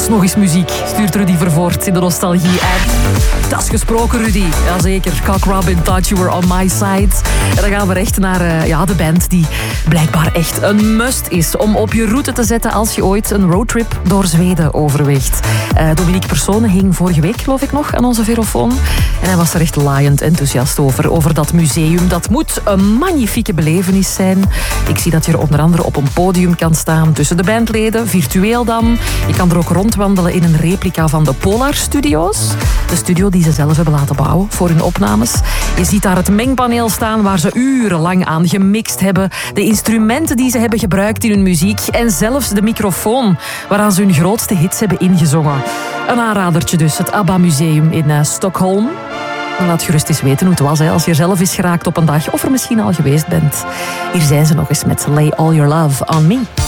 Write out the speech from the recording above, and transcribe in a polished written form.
Alsnog eens muziek, stuurt Rudy Vervoort in de Nostalgie-app. Dat is gesproken, Rudy. Jazeker, Cock Robin, Thought You Were On My Side. En dan gaan we recht naar de band die blijkbaar echt een must is om op je route te zetten als je ooit een roadtrip door Zweden overweegt. Dominique Persone hing vorige week, geloof ik nog, aan onze verofoon. En hij was er echt laaiend enthousiast over dat museum. Dat moet een magnifieke belevenis zijn. Ik zie dat je er onder andere op een podium kan staan tussen de bandleden, virtueel dan. Je kan er ook rondwandelen in een replica van de Polar Studios. De studio die ze zelf hebben laten bouwen voor hun opnames. Je ziet daar het mengpaneel staan waar ze urenlang aan gemixt hebben. De instrumenten die ze hebben gebruikt in hun muziek. En zelfs de microfoon waaraan ze hun grootste hits hebben ingezongen. Een aanradertje dus, het ABBA Museum in Stockholm. Laat gerust eens weten hoe het was als je er zelf is geraakt op een dag. Of er misschien al geweest bent. Hier zijn ze nog eens met Lay All Your Love On Me.